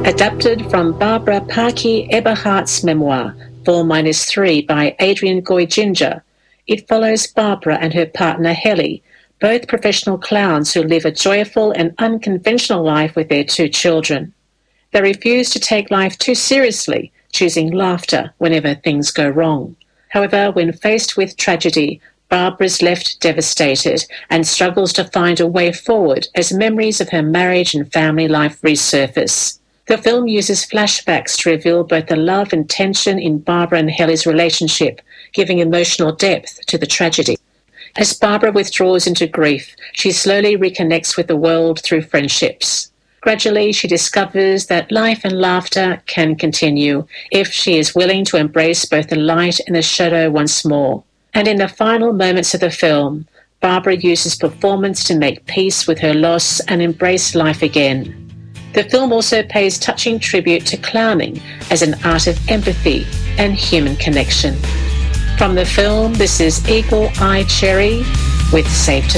Adapted from Barbara Parkey Eberhardt's memoir, 4-3 by Adrian Goy Ginger, it follows Barbara and her partner Helly, both professional clowns who live a joyful and unconventional life with their 2 children. They refuse to take life too seriously, choosing laughter whenever things go wrong. However, when faced with tragedy, Barbara is left devastated and struggles to find a way forward as memories of her marriage and family life resurface. The film uses flashbacks to reveal both the love and tension in Barbara and Helly's relationship, giving emotional depth to the tragedy. As Barbara withdraws into grief, she slowly reconnects with the world through friendships. Gradually, she discovers that life and laughter can continue if she is willing to embrace both the light and the shadow once more. And in the final moments of the film, Barbara uses performance to make peace with her loss and embrace life again. The film also pays touching tribute to clowning as an art of empathy and human connection. From the film, this is Eagle Eye Cherry with Safe to